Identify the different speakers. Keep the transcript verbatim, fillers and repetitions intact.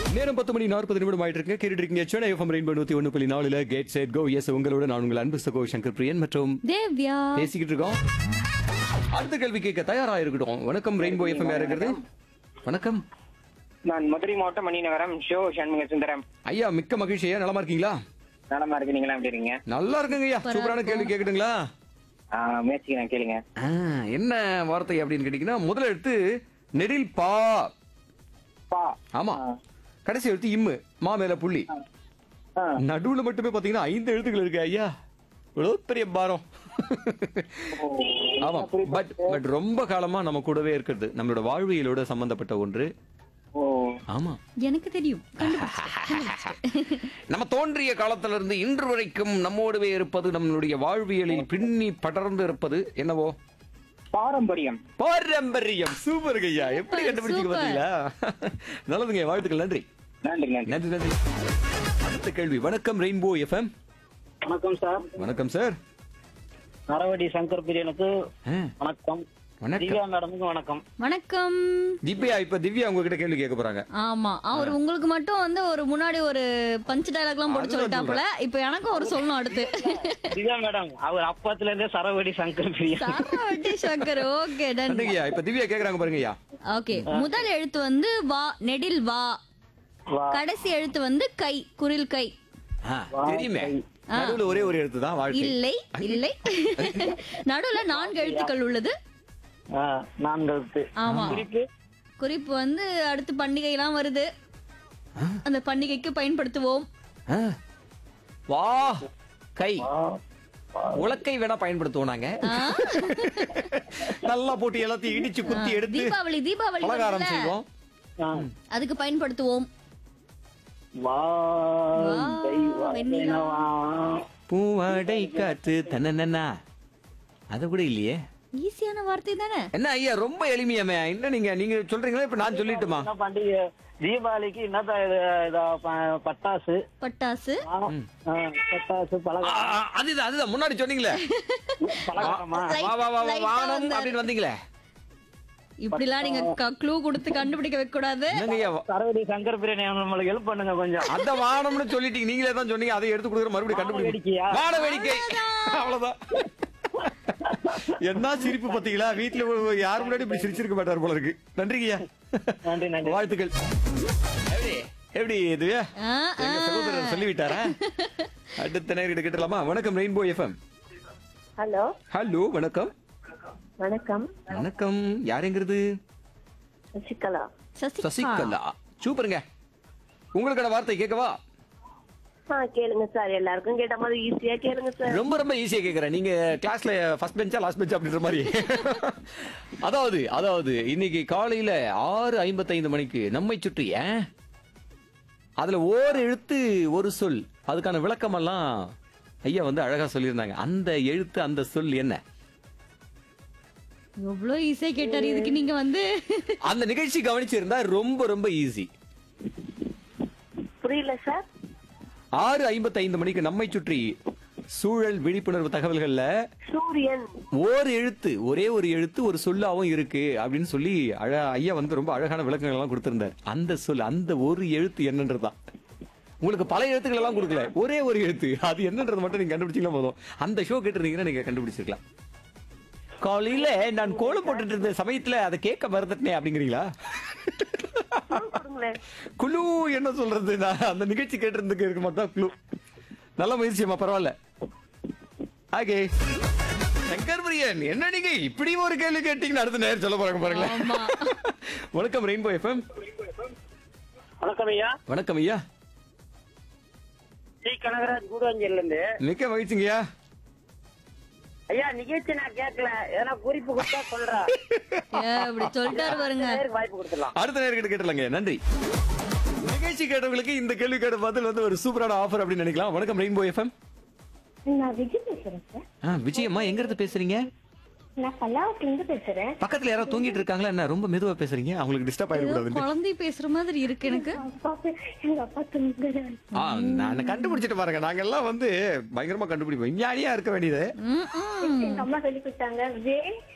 Speaker 1: நேரம் பத்து மணி நாற்பது நிமிடம் ஆயிட்டு இருக்கு. கேட்டுட்டு இருக்கீங்க சென்னை எஃப்எம் ரெயின்போ நூத்தி ஒன்று புள்ளி நாலுல கேட் செட் கோ. எஸ் உங்களோட நான் உங்கள் அன்பு சகோ சங்கர் பிரியன் மற்றும்
Speaker 2: தேவ்யா
Speaker 1: பேசிக்கிட்டு இருக்கோம். அடுத்த கேள்வி கேட்க தயாரா இருக்கட்டும். வணக்கம் ரெயின்போ எஃப்எம் யார் இருக்கிறது? வணக்கம்,
Speaker 3: நான் மதுரை மாவட்டம் மணிநகரம் ஷோ சண்முக சுந்தரம்.
Speaker 1: ஐயா மிக்க மகிழ்ச்சியா. நலமா இருக்கீங்களா?
Speaker 3: நலமா இருக்கு, நீங்களா எப்படி இருக்கீங்க?
Speaker 1: நல்லா இருக்குங்க ஐயா. சூப்பரான கேள்வி கேக்குதுங்களா?
Speaker 3: ஆஹ் முயற்சிக்கிறேன், கேளுங்க.
Speaker 1: என்ன வார்த்தை அப்படின்னு கேட்டீங்கன்னா முதல்ல எடுத்து நெடில் பா.
Speaker 3: பா.
Speaker 1: ஆமா, கடைசி எழுத்து இம்மு, மா மேல புள்ளி,
Speaker 3: ஆ.
Speaker 1: நடுவுல மட்டுமே பாத்தீங்கன்னா ஐந்து எழுத்துக்கள் இருக்கு ஐயா. இவ்வளவு பெரிய பாரம். ஆமா, பட் பட் ரொம்ப காலமா நம்ம கூடவே இருக்கிறது, நம்மளோட வாழ்வியலோட சம்பந்தப்பட்ட ஒன்று.
Speaker 3: ஓ.
Speaker 1: ஆமா,
Speaker 2: எனக்கு தெரியும். கண்டுபிடிச்சிட்டேன்.
Speaker 1: நம்ம தோன்றிய காலத்துல இருந்து இன்று வரைக்கும் நம்மோடவே இருப்பது, நம்மளுடைய வாழ்வியலில் பின்னி படர்ந்து இருப்பது என்னவோ?
Speaker 3: பாரம்பரியம்.
Speaker 1: பாரம்பரியம். சூப்பர் ஐயா, எப்படி
Speaker 2: சூப்பர்,
Speaker 1: கண்டுபிடிச்சீங்க
Speaker 2: சூப்பர்.
Speaker 1: பாத்தீங்களா? நல்லதுங்க, வாழ்த்துக்கள். நன்றி
Speaker 3: நன்றி நன்றி.
Speaker 1: நன்றி நன்றி. அடுத்த கேள்வி. வணக்கம் ரெயின்போ எஃப்எம்.
Speaker 3: வணக்கம் சார்.
Speaker 1: வணக்கம் சார்.
Speaker 3: நரவடி சங்கர் பிரியனுக்கு
Speaker 1: ஆ,
Speaker 3: வணக்கம்.
Speaker 1: வணக்கம்
Speaker 3: திவ்யா மேடமுக்கு வணக்கம்.
Speaker 2: வணக்கம்.
Speaker 1: திவ்யா, இப்ப திவ்யா உங்ககிட்ட கேள்வி கேட்க போறாங்க.
Speaker 2: ஆமா, அவர் உங்களுக்கு மட்டும் வந்து ஒரு முன்னாடி ஒரு பஞ்ச் டயலாக் எல்லாம் போட்டு
Speaker 1: அதுதான்
Speaker 2: சொல்லிட்டாப்புல. இப்ப எனக்கும் ஒரு சொல்லணும் அடுத்து.
Speaker 3: திவ்யா மேடம், அவர் அப்பத்துல இருந்தே சரவடி சங்கர் பிரியன்.
Speaker 2: சாரவட்டி சங்கர். Okay done.
Speaker 1: நன்றிங்கய்யா. இப்ப திவ்யா கேக்குறாங்க பாருங்க ஐயா.
Speaker 2: ஓகே, முதல் எழுத்து வந்து வா, நெடில் வா.
Speaker 3: வா.
Speaker 2: கடைசி எழுத்து வந்து கை, குரில் கை.
Speaker 1: ஆ, தெரியுமே, நடுவுல ஒரே ஒரு எழுத்து தான். வாழ்க்கை
Speaker 2: இல்லை இல்லை. நடுவுல நான்கு எழுத்துக்கள் உள்ளது.
Speaker 3: ஆ, நான்கு எழுத்து.
Speaker 2: ஆமா,
Speaker 3: குறிப்பு.
Speaker 2: குறிப்பு வந்து அடுத்து பண்டிகை எல்லாம் வருது, அந்த பண்டிகைக்கு பயன்படுத்துவோம்.
Speaker 1: ஆ, வா கை.
Speaker 3: வா.
Speaker 1: உலக்கை வேணா பயன்படுத்துவோம் நாங்க.
Speaker 2: ஆ?
Speaker 1: நல்லா போட்டு எல்லாத்தையும் இடிச்சு குத்தி எடுத்து
Speaker 2: தீபாவளி தீபாவளி
Speaker 1: பலகாரம்
Speaker 2: வருதுல்ல?
Speaker 1: செய்வோம்.
Speaker 3: ஆ.
Speaker 2: அதுக்கு பயன்படுத்துவோம்.
Speaker 3: வா.
Speaker 2: வா,
Speaker 3: தெய்வா.
Speaker 2: வெண்ணிலா.
Speaker 3: வா.
Speaker 1: பூவாடை காற்று தன்னன்னா. அது கூட இல்லையே.
Speaker 2: ஈஸியான வார்த்தை தானே.
Speaker 1: என்ன ஐயா, ரொம்ப எளிமையாமே. என்ன நீங்க நீங்க சொல்றீங்களா, இப்ப நான் சொல்லிட்டுமா?
Speaker 3: என்ன பண்டிகை? தீபாவளிக்கு என்னதா இது? இதா ப- பட்டாசு.
Speaker 2: பட்டாசு.
Speaker 3: ஆ, ஆ, பட்டாசு
Speaker 1: ஆ,
Speaker 3: பலகாரம்.
Speaker 1: ஆ, அதுதான் அதுதான் முன்னாடி சொன்னீங்களே.
Speaker 3: பலகாரமா?
Speaker 2: Light-
Speaker 1: வா வா வா வா,
Speaker 2: light ஆ
Speaker 1: வானம்
Speaker 2: வந்தாரு.
Speaker 1: அப்படின்னு வந்தீங்களே.
Speaker 2: இப்படிலாம் நீங்க க்ளூ கொடுத்து கண்டுபிடிக்க வைக்க கூடாது.
Speaker 1: என்னங்க ஐயா,
Speaker 3: சரவடி சங்கர் பிரியனை நம்மளுக்கு ஹெல்ப் பண்ணுங்க கொஞ்சம்.
Speaker 1: அந்த வானம்னு சொல்லிட்டீங்க, நீங்களே தான் சொன்னீங்க. அதை எடுத்து கொடுக்குற மறுபடியும் கண்டுபிடிக்க.
Speaker 3: வேடிக்கையா?
Speaker 1: வான வேடிக்கை. அவ்வளவுதான். என்ன சிரிப்பு பாத்தீங்களா? வீட்டுல யாரு முன்னாடி இப்படி சிரிச்சிருக்க மாட்டாரு போல இருக்கு. நன்றிங்கய்யா,
Speaker 3: நன்றி நன்றி.
Speaker 1: வாழ்த்துக்கள். எப்படி எப்படி இதுவே
Speaker 2: ஆ, ஆ.
Speaker 1: எங்க சகோதரர் சொல்லிவிட்டாரா? அடுத்த நேரம் கேட்டலாமா? வணக்கம் ரெயின்போ எஃப்எம்.
Speaker 4: ஹலோ
Speaker 1: ஹலோ, வணக்கம்.
Speaker 4: வணக்கம்.
Speaker 1: வணக்கம், யாருங்கிறது?
Speaker 4: சசிகலா.
Speaker 2: சசிகலா.
Speaker 1: சசிகலா. சூப்பருங்க. உங்களுக்கான வார்த்தை கேட்கவா?
Speaker 4: ஆ கேளுங்க சார், எல்லாருக்கும் கேட்ட மாதிரி ஈஸியா கேளுங்க சார்.
Speaker 1: ரொம்ப ரொம்ப ஈஸியா கேக்குறேன். நீங்க கிளாஸ்ல ஃபர்ஸ்ட் பெஞ்சா லாஸ்ட் பெஞ்சா அப்படின்ற மாதிரி. அதாவது அதாவது இன்னைக்கு காலையில ஆறு ஐம்பத்தைந்து மணிக்கு நம்மை சுற்றி ஏன்? அதுல ஓர் எழுத்து ஒரு சொல், அதுக்கான விளக்கம் எல்லாம் ஐயா வந்து அழகா சொல்லியிருந்தாங்க. அந்த எழுத்து அந்த சொல் என்ன?
Speaker 2: எவ்வளவு ஈஸியா கேட்டாரு. இதுக்கு நீங்க வந்து
Speaker 1: அந்த நிகழ்ச்சி கவனிச்சிருந்தா ரொம்ப ரொம்ப ஈஸி.
Speaker 4: புரியல சார்.
Speaker 1: ஆறு ஐம்பத்தைந்து மணிக்கு நம்மை சுற்றி சூழல் விழிப்புணர்வு தகவல்கள்ல
Speaker 4: சூரியன்.
Speaker 1: ஓர் எழுத்து, ஒரே ஒரு எழுத்து ஒரு சொல்லாவும் இருக்கு அப்படின்னு சொல்லி அழ ஐயா வந்து ரொம்ப அழகான விளக்கங்கள் எல்லாம் கொடுத்திருந்தார். அந்த சொல், அந்த ஒரு எழுத்து என்னன்றதுதான். உங்களுக்கு பல எழுத்துக்கள் எல்லாம் கொடுக்கல, ஒரே ஒரு எழுத்து, அது என்னன்றது மட்டும் நீங்க கண்டுபிடிச்சீங்கன்னா போதும். அந்த ஷோ கேட்டிருந்தீங்கன்னா நீங்க கண்டுபிடிச்சிருக்கலாம். காலையில நான் கோலம் போட்டுட்டு இருந்த சமயத்துல அதை கேட்க மறந்துட்டேன் அப்படிங்கிறீங்களா?
Speaker 4: கொடுங்களேன்.
Speaker 1: குழு என்ன சொல்றது? நான் அந்த நிகழ்ச்சி கேட்டிருந்துக்கு இருக்க மாட்டோம். குழு நல்ல முயற்சியம்மா, பரவாயில்ல. ஆகே சங்கர் பிரியன், என்ன நீங்க இப்படி ஒரு கேள்வி கேட்டீங்கன்னு அடுத்த நேரம் சொல்ல போறாங்க பாருங்களேன்.
Speaker 2: ஆமா.
Speaker 1: வணக்கம் ரெயின்போ எஃப்எம்.
Speaker 3: வணக்கம் ஐயா.
Speaker 1: வணக்கம் ஐயா.
Speaker 3: டி கனகராஜ் கூடுவாஞ்சேரில இருந்து.
Speaker 1: மிக்க மகிழ்ச்சிங்கய்யா.
Speaker 3: ஐயா, நிகழ்ச்சி நான் கேட்கல, ஏன்னா குறிப்பு கொடுத்தா சொல்றேன்.
Speaker 2: ஏ, இப்படி சொல்லிட்டாரு பாருங்க.
Speaker 3: நேருக்கு வாய்ப்பு கொடுத்துடலாம்.
Speaker 1: அடுத்த நேரம் கிட்ட கேட்டலாங்க. நன்றி. நிகழ்ச்சி கேட்டவங்களுக்கு இந்த கேள்வி கேட்ட பதில் வந்து ஒரு சூப்பரான ஆஃபர் அப்படின்னு நினைக்கலாம். வணக்கம் ரெயின்போ எஃப்எம்.
Speaker 4: நான் விஜய் பேசுறேன் சார்.
Speaker 1: ஆ, விஜயம்மா, எங்க இருந்து பேசுறீங்க?
Speaker 4: நான் பல்லாவத்துல இருந்து பேசுறேன்.
Speaker 1: பக்கத்துல யாரோ தூங்கிட்டு இருக்காங்களா? என்ன ரொம்ப மெதுவா பேசுறீங்க? அவங்களுக்கு டிஸ்டர்ப்
Speaker 2: ஏதோ
Speaker 1: ஆயிடக்கூடாது.
Speaker 2: குழந்தை பேசுற மாதிரி இருக்கு எனக்கு.
Speaker 4: அப்பா பே- எங்க அப்பா தூங்குறாரு.
Speaker 1: ஆ, நான் கண்டுபிடிச்சிட்டு பாருங்க. நாங்க எல்லாம் வந்து பயங்கரமா கண்டுபிடிப்போம். விஞ்ஞானியா இருக்க வேண்டியது.
Speaker 2: ம், ம்.
Speaker 4: எங்க அம்மா சொல்லி கொடுத்தாங்க. வே